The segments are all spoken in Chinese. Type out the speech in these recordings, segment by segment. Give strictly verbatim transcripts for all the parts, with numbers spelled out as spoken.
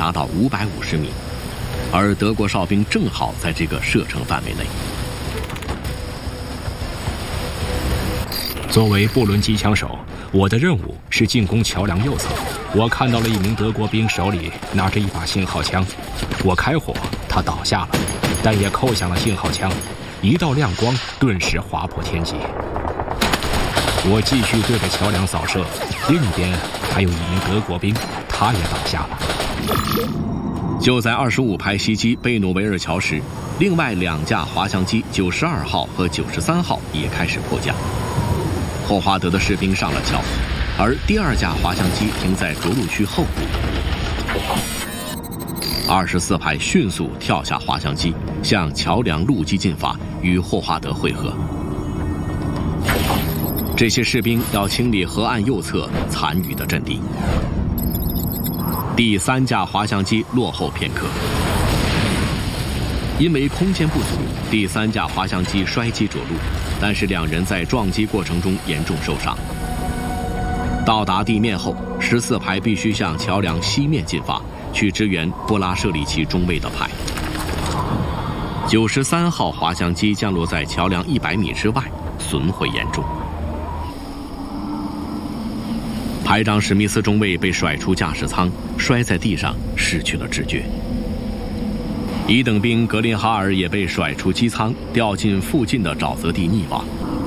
达到五百五十米，而德国哨兵正好在这个射程范围内。 作为布伦机枪手，我的任务是进攻桥梁右侧。我看到了一名德国兵手里拿着一把信号枪，我开火，他倒下了，但也扣响了信号枪，一道亮光顿时划破天际。我继续对着桥梁扫射，另一边还有一名德国兵，他也倒下了。 就在二十五排袭击贝努维尔桥时，另外两架滑翔机九十二号和九十三号也开始迫降。霍华德的士兵上了桥，而第二架滑翔机停在着陆区后部。二十四排迅速跳下滑翔机，向桥梁路基进发，与霍华德会合。这些士兵要清理河岸右侧残余的阵地。第三架滑翔机落后片刻，因为空间不足，第三架滑翔机摔击着陆，但是两人在撞击过程中严重受伤。到达地面后，十四排必须向桥梁西面进发，去支援布拉舍里奇中尉的排。九十三号滑翔机降落在桥梁一百米之外，损毁严重。排长史密斯中尉被甩出驾驶舱，摔在地上，失去了知觉。一等兵格林哈尔也被甩出机舱，掉进附近的沼泽地溺亡。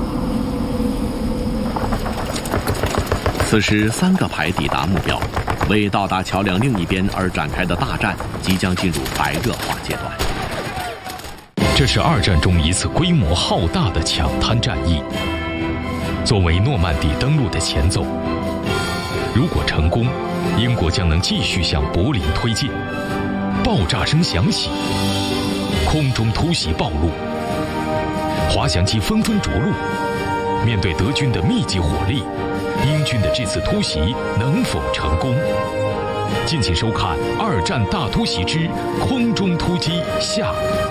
此时，三个排抵达目标，为到达桥梁另一边而展开的大战即将进入白热化阶段。 这是二战中一次规模浩大的抢滩战役，作为诺曼底登陆的前奏。如果成功，英国将能继续向柏林推进。爆炸声响起，空中突袭暴露，滑翔机纷纷着陆。面对德军的密集火力，英军的这次突袭能否成功？敬请收看《二战大突袭之空中突击下》。